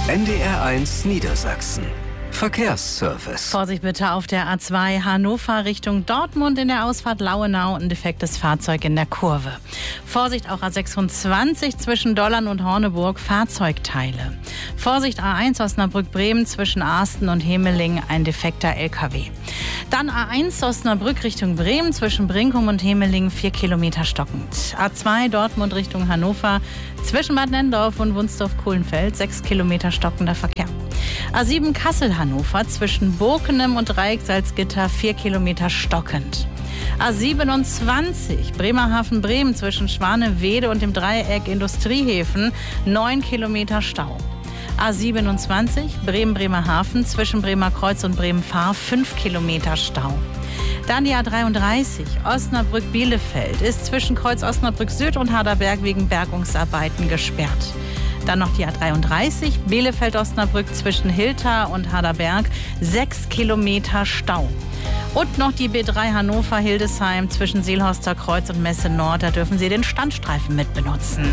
NDR1 Niedersachsen. Verkehrsservice. Vorsicht bitte auf der A2 Hannover Richtung Dortmund in der Ausfahrt Lauenau. Ein defektes Fahrzeug in der Kurve. Vorsicht auch A26 zwischen Dollern und Horneburg, Fahrzeugteile. Vorsicht A1 Osnabrück-Bremen zwischen Arsten und Hemeling, ein defekter LKW. Dann A1 Osnabrück Richtung Bremen zwischen Brinkum und Hemeling, 4 Kilometer stockend. A2 Dortmund Richtung Hannover zwischen Bad Nenndorf und Wunsdorf-Kohlenfeld, 6 Kilometer stockender Verkehr. A7 Kassel-Hannover zwischen Burkenem und Dreieck-Salzgitter, 4 Kilometer stockend. A27 Bremerhaven-Bremen zwischen Schwanewede und dem Dreieck Industriehäfen, 9 Kilometer Stau. A27 Bremen-Bremerhaven zwischen Bremerkreuz und Bremen-Fahr, 5 Kilometer Stau. Dann die A33 Osnabrück-Bielefeld ist zwischen Kreuz Osnabrück Süd und Harderberg wegen Bergungsarbeiten gesperrt. Dann noch die A33 Bielefeld-Osnabrück zwischen Hilter und Harderberg, 6 Kilometer Stau. Und noch die B3 Hannover-Hildesheim zwischen Seelhorster Kreuz und Messe Nord, da dürfen Sie den Standstreifen mit benutzen.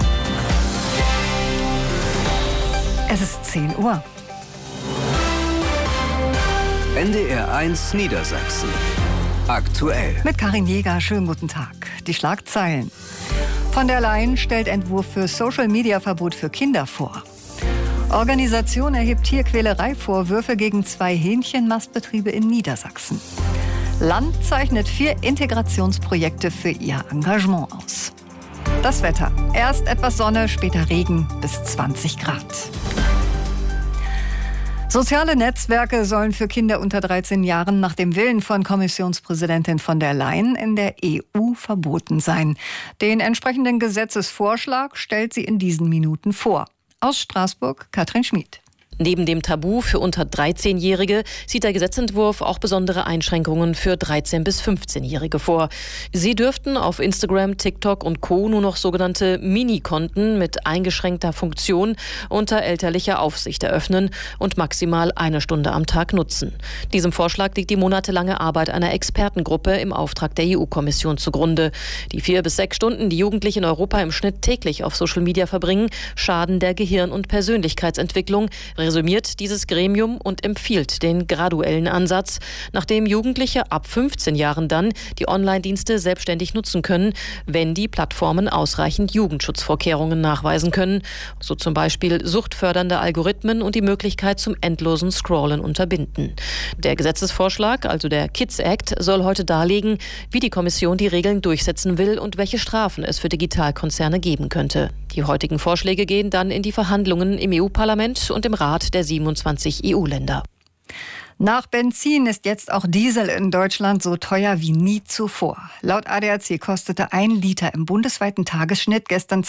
Es ist 10 Uhr. NDR1 Niedersachsen. Aktuell. Mit Karin Jäger, schönen guten Tag. Die Schlagzeilen. Von der Leyen stellt Entwurf für Social-Media-Verbot für Kinder vor. Organisation erhebt Tierquälerei-Vorwürfe gegen 2 Hähnchenmastbetriebe in Niedersachsen. Land zeichnet 4 Integrationsprojekte für ihr Engagement aus. Das Wetter. Erst etwas Sonne, später Regen bis 20 Grad. Soziale Netzwerke sollen für Kinder unter 13 Jahren nach dem Willen von Kommissionspräsidentin von der Leyen in der EU verboten sein. Den entsprechenden Gesetzesvorschlag stellt sie in diesen Minuten vor. Aus Straßburg, Katrin Schmid. Neben dem Tabu für unter 13-Jährige sieht der Gesetzentwurf auch besondere Einschränkungen für 13- bis 15-Jährige vor. Sie dürften auf Instagram, TikTok und Co. nur noch sogenannte Mini-Konten mit eingeschränkter Funktion unter elterlicher Aufsicht eröffnen und maximal 1 Stunde am Tag nutzen. Diesem Vorschlag liegt die monatelange Arbeit einer Expertengruppe im Auftrag der EU-Kommission zugrunde. Die 4 bis 6 Stunden, die Jugendliche in Europa im Schnitt täglich auf Social Media verbringen, schaden der Gehirn- und Persönlichkeitsentwicklung, resümiert dieses Gremium und empfiehlt den graduellen Ansatz, nachdem Jugendliche ab 15 Jahren dann die Online-Dienste selbstständig nutzen können, wenn die Plattformen ausreichend Jugendschutzvorkehrungen nachweisen können, so zum Beispiel suchtfördernde Algorithmen und die Möglichkeit zum endlosen Scrollen unterbinden. Der Gesetzesvorschlag, also der Kids Act, soll heute darlegen, wie die Kommission die Regeln durchsetzen will und welche Strafen es für Digitalkonzerne geben könnte. Die heutigen Vorschläge gehen dann in die Verhandlungen im EU-Parlament und im Rat der 27 EU-Länder. Nach Benzin ist jetzt auch Diesel in Deutschland so teuer wie nie zuvor. Laut ADAC kostete 1 Liter im bundesweiten Tagesschnitt gestern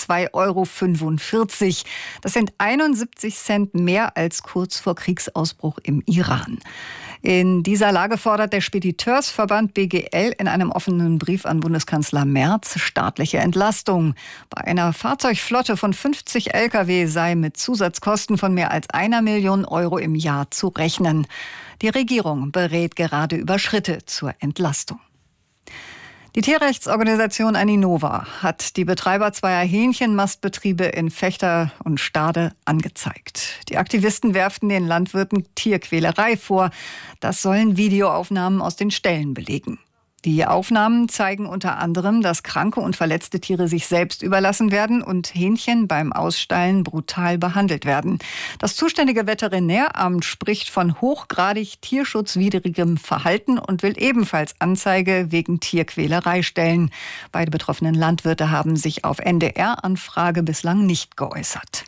2,45 €. Das sind 71 Cent mehr als kurz vor Kriegsausbruch im Iran. In dieser Lage fordert der Spediteursverband BGL in einem offenen Brief an Bundeskanzler Merz staatliche Entlastung. Bei einer Fahrzeugflotte von 50 Lkw sei mit Zusatzkosten von mehr als 1 Million € im Jahr zu rechnen. Die Regierung berät gerade über Schritte zur Entlastung. Die Tierrechtsorganisation Aninova hat die Betreiber 2 Hähnchenmastbetriebe in Vechta und Stade angezeigt. Die Aktivisten werfen den Landwirten Tierquälerei vor. Das sollen Videoaufnahmen aus den Ställen belegen. Die Aufnahmen zeigen unter anderem, dass kranke und verletzte Tiere sich selbst überlassen werden und Hähnchen beim Ausstallen brutal behandelt werden. Das zuständige Veterinäramt spricht von hochgradig tierschutzwidrigem Verhalten und will ebenfalls Anzeige wegen Tierquälerei stellen. Beide betroffenen Landwirte haben sich auf NDR-Anfrage bislang nicht geäußert.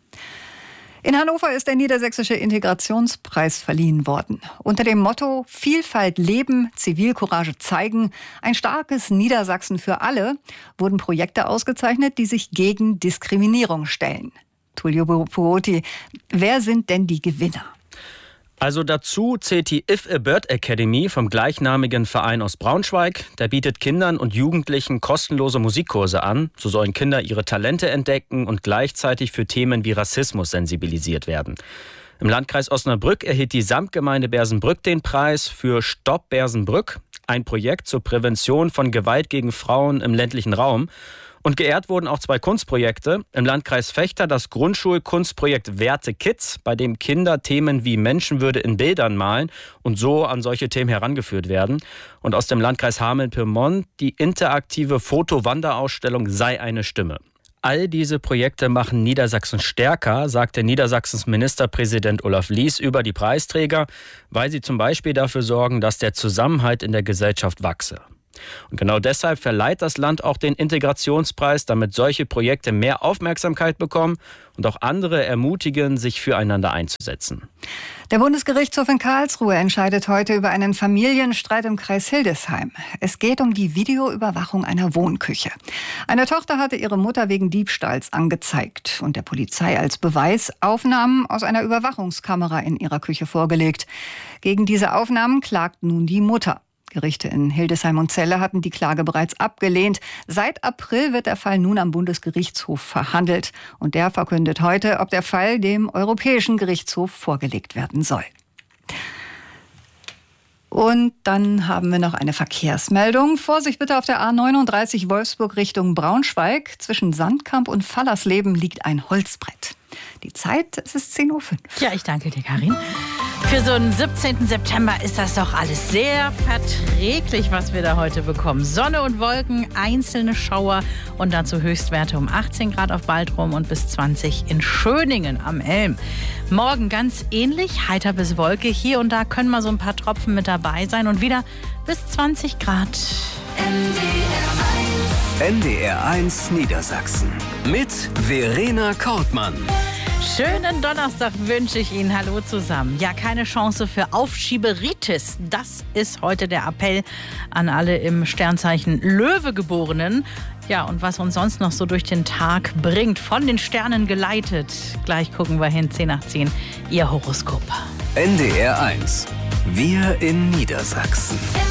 In Hannover ist der Niedersächsische Integrationspreis verliehen worden. Unter dem Motto Vielfalt leben, Zivilcourage zeigen, ein starkes Niedersachsen für alle wurden Projekte ausgezeichnet, die sich gegen Diskriminierung stellen. Tullio Puoti, wer sind denn die Gewinner? Also dazu zählt die If a Bird Academy vom gleichnamigen Verein aus Braunschweig. Der bietet Kindern und Jugendlichen kostenlose Musikkurse an. So sollen Kinder ihre Talente entdecken und gleichzeitig für Themen wie Rassismus sensibilisiert werden. Im Landkreis Osnabrück erhielt die Samtgemeinde Bersenbrück den Preis für Stopp Bersenbrück, ein Projekt zur Prävention von Gewalt gegen Frauen im ländlichen Raum. Und geehrt wurden auch 2 Kunstprojekte. Im Landkreis Vechta das Grundschulkunstprojekt Werte Kids, bei dem Kinder Themen wie Menschenwürde in Bildern malen und so an solche Themen herangeführt werden. Und aus dem Landkreis Hameln-Pyrmont die interaktive Foto-Wanderausstellung Sei eine Stimme. All diese Projekte machen Niedersachsen stärker, sagte Niedersachsens Ministerpräsident Olaf Lies über die Preisträger, weil sie zum Beispiel dafür sorgen, dass der Zusammenhalt in der Gesellschaft wachse. Und genau deshalb verleiht das Land auch den Integrationspreis, damit solche Projekte mehr Aufmerksamkeit bekommen und auch andere ermutigen, sich füreinander einzusetzen. Der Bundesgerichtshof in Karlsruhe entscheidet heute über einen Familienstreit im Kreis Hildesheim. Es geht um die Videoüberwachung einer Wohnküche. Eine Tochter hatte ihre Mutter wegen Diebstahls angezeigt und der Polizei als Beweis Aufnahmen aus einer Überwachungskamera in ihrer Küche vorgelegt. Gegen diese Aufnahmen klagt nun die Mutter. Gerichte in Hildesheim und Celle hatten die Klage bereits abgelehnt. Seit April wird der Fall nun am Bundesgerichtshof verhandelt. Und der verkündet heute, ob der Fall dem Europäischen Gerichtshof vorgelegt werden soll. Und dann haben wir noch eine Verkehrsmeldung. Vorsicht bitte auf der A39 Wolfsburg Richtung Braunschweig. Zwischen Sandkamp und Fallersleben liegt ein Holzbrett. Die Zeit, es ist 10:05 Uhr. Ja, ich danke dir, Karin. Für so einen 17. September ist das doch alles sehr verträglich, was wir da heute bekommen. Sonne und Wolken, einzelne Schauer und dazu Höchstwerte um 18 Grad auf Baltrum und bis 20 in Schöningen am Elm. Morgen ganz ähnlich, heiter bis wolkig. Hier und da können mal so ein paar Tropfen mit dabei sein und wieder bis 20 Grad. NDR1 Niedersachsen mit Verena Kortmann. Schönen Donnerstag wünsche ich Ihnen. Hallo zusammen. Ja, keine Chance für Aufschieberitis. Das ist heute der Appell an alle im Sternzeichen Löwe Geborenen. Ja, und was uns sonst noch so durch den Tag bringt, von den Sternen geleitet. Gleich gucken wir hin, 10 nach 10, Ihr Horoskop. NDR1. Wir in Niedersachsen.